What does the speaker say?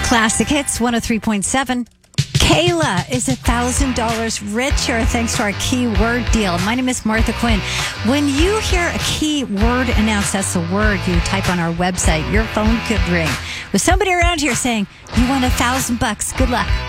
Classic Hits 103.7. Kayla is $1,000 richer thanks to our keyword deal. My name is Martha Quinn. When you hear a keyword announced, that's the word you type on our website, your phone could ring with somebody around here saying, you won $1,000. Good luck.